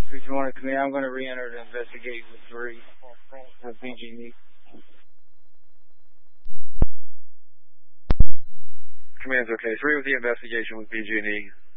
321 Command, I'm going to re-enter to investigate with 3 of PG&E. Command's okay. 3 with the investigation with PG&E.